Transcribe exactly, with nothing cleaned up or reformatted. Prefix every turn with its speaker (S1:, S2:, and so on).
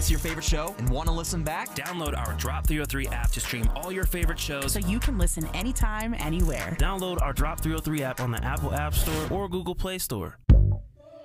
S1: It's your favorite show and want to listen back?
S2: Download our Drop three oh three app to stream all your favorite shows
S3: so you can listen anytime, anywhere.
S2: Download our Drop three oh three app on the Apple App Store or Google Play Store.